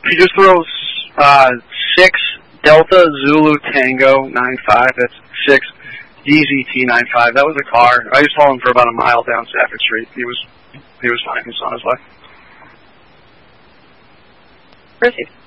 He just throws 6 Delta Zulu Tango 95. That's 6 DZT 95. That was a car. I just hauled him for about a mile down Stafford Street. He was fine. He was on his way. Proceed.